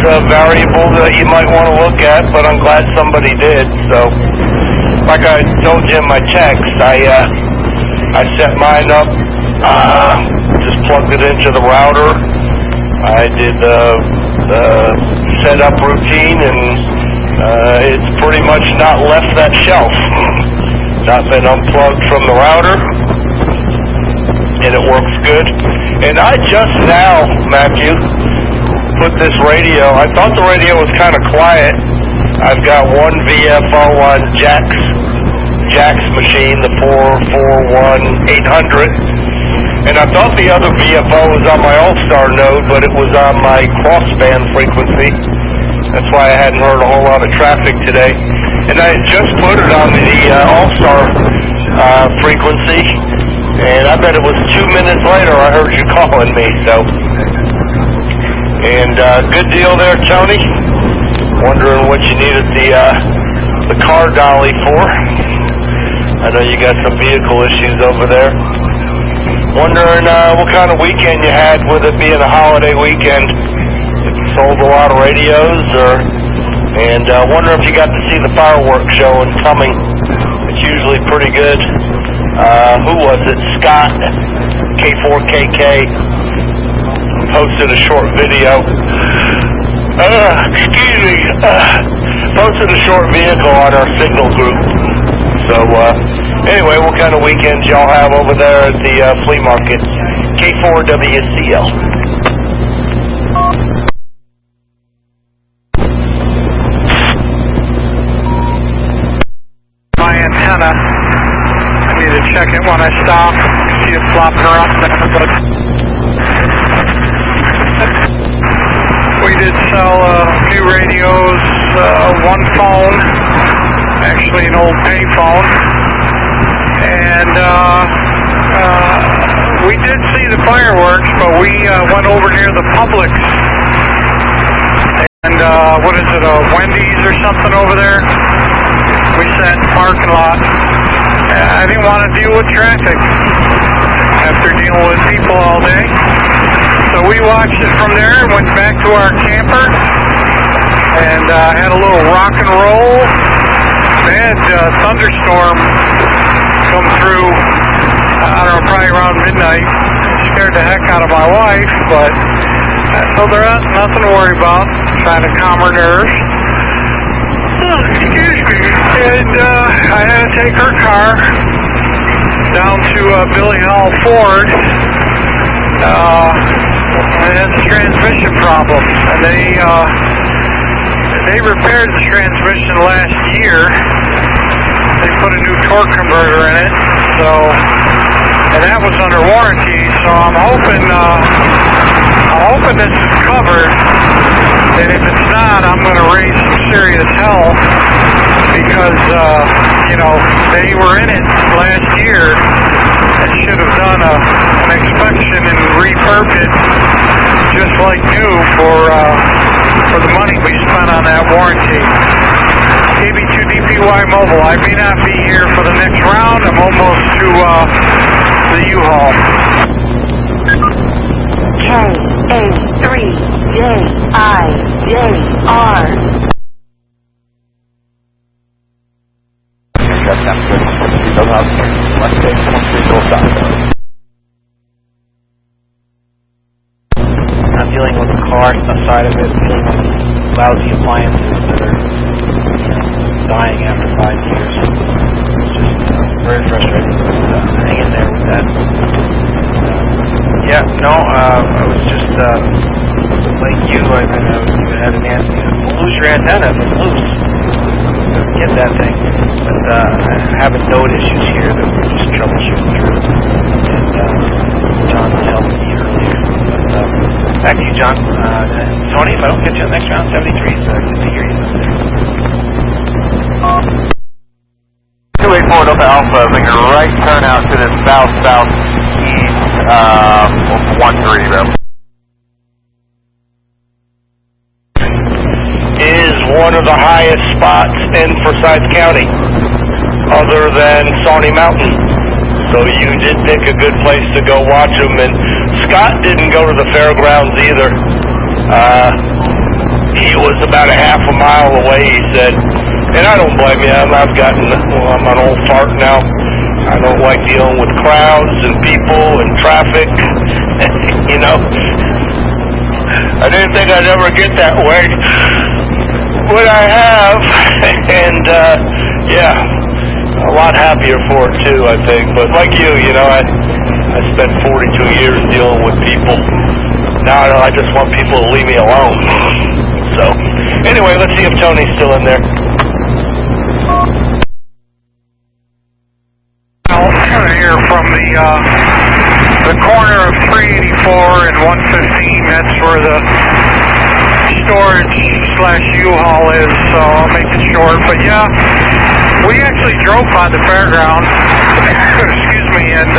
a variable that you might want to look at, but I'm glad somebody did. So, like I told you in my text, I set mine up, just plugged it into the router. I did the setup routine, and it's pretty much not left that shelf. Not been unplugged from the router, and it works good. And I just now, Matthew, put this radio. I thought the radio was kind of quiet. I've got one VFO on Jack's machine, the 441-800, and I thought the other VFO was on my All-Star node, but it was on my crossband frequency. That's why I hadn't heard a whole lot of traffic today. And I had just put it on the All-Star frequency, and I bet it was 2 minutes later I heard you calling me. So, and good deal there, Tony. Wondering what you needed the car dolly for. I know you got some vehicle issues over there. Wondering what kind of weekend you had with it being a holiday weekend. If you sold a lot of radios, and wondering if you got to see the fireworks show in Cumming. It's usually pretty good. Who was it? Scott, K4KK, posted a short video. Posted a short vehicle on our signal group. So, anyway, what kind of weekends y'all have over there at the flea market? K4WCL. My antenna, I need to check it when I stop. See it flopping around there, but we did sell new radios, one phone, actually an old payphone, and we did see the fireworks, but we went over near the Publix, and what is it, Wendy's or something over there? We sat in the parking lot. I didn't want to deal with traffic after dealing with people all day. So we watched it from there and went back to our camper and had a little rock and roll. They had a thunderstorm come through, I don't know, probably around midnight. Scared the heck out of my wife, but so there's nothing to worry about. Trying to calm her nerves. Excuse me. And I had to take her car down to Billy Hall Ford. It has a transmission problem, and they repaired the transmission last year. They put a new torque converter in it, and that was under warranty. So I'm hoping this is covered. And if it's not, I'm going to raise some serious hell because, they were in it last year and should have done an inspection and refurbed it just like new for the money we spent on that warranty. KB2DPY Mobile, I may not be here for the next round. I'm almost to the U-Haul. KA3JIJR. That sounds good. I'm dealing with the car side of it, dealing with lousy appliances that are dying after 5 years. It's just very frustrating. Hang in there with that. I was just like you. I had an antenna. Lose your antenna if it's loose. Get that thing. But having node issues here that we're just troubleshooting through. And John was helping me earlier. But back to you, John. Tony, if I don't get you in the next round, 73, so good to hear you. 284 Delta Alpha, making a right turn out to the south-southeast 13. Is one of the highest spots in Forsyth County, other than Sawney Mountain. So you did pick a good place to go watch them. And Scott didn't go to the fairgrounds either. he was about a half a mile away, he said, and I don't blame you. I'm an old fart now. I don't like dealing with crowds and people and traffic, you know. I didn't think I'd ever get that way, but I have, and yeah, a lot happier for it too, I think. But like you know, I spent 42 years dealing with people. Now I just want people to leave me alone. So, anyway, let's see if Tony's still in there. Here from the corner of 384 and 115. That's where the storage/U-Haul is, so I'll make it short. But yeah, we actually drove by the fairground, excuse me, and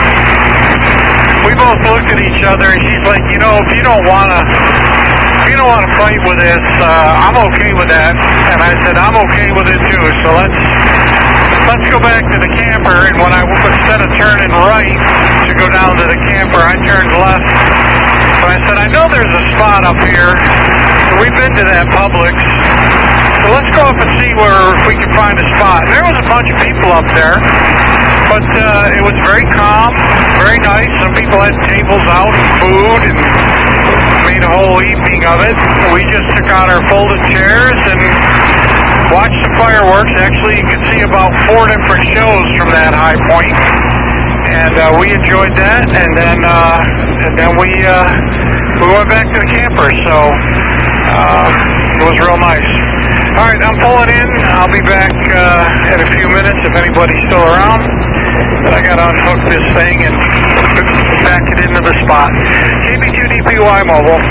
we both looked at each other, and she's like, you know, if you don't want to fight with this, I'm okay with that. And I said, I'm okay with it too, so let's go back to the camper. And when instead of turning right to go down to the camper, I turned left. But I said, I know there's a spot up here. We've been to that Publix. So let's go up and see if we can find a spot. And there was a bunch of people up there. But it was very calm, very nice. Some people had tables out and food and made a whole evening of it. We just took out our folded chairs and watched the fireworks. Actually, you could see about 4 different shows from that high point, and we enjoyed that. And then we went back to the camper. So it was real nice. All right, I'm pulling in. I'll be back in a few minutes if anybody's still around. But I got to unhook this thing and back it into the spot. KB2DPY Mobile.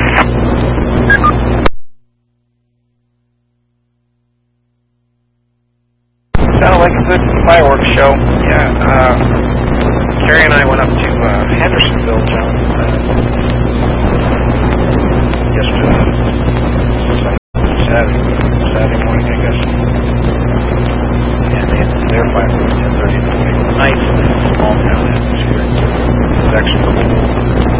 Sounded like a good fireworks show. Yeah, Carrie and I went up to Hendersonville, John, yesterday. Saturday morning, I guess. And they had their fireworks at 10:30 in the morning. Nice, small town atmosphere. It was actually cool.